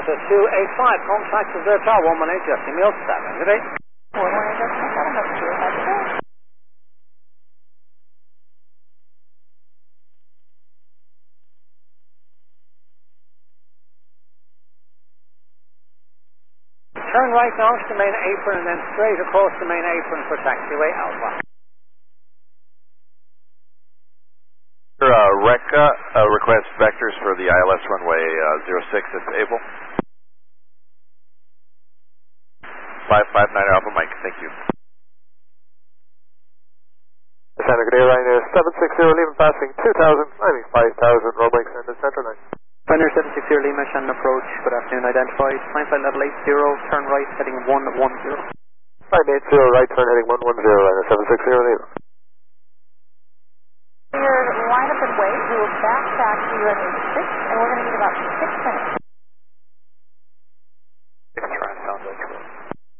Delta 285, contact to the tower 118.7. Good day. 118.7, Turn right now to the main apron and then straight across the main apron for taxiway Alpha. Recca, request vectors for the ILS runway 06 if able. 559 Alpha Mike, thank you. Santa Good Airliner 760 Lima passing 2000, climbing 5000, runway extended center line. Pioneer 760 Lima, Shannon approach, good afternoon, identified, climb flight level 80, turn right, heading 110. 580, right turn heading 110, Liner 760 Lima. Cleared, line up and wait, we will back taxi you at 86, and we're going to need about 6 minutes. Try and sound like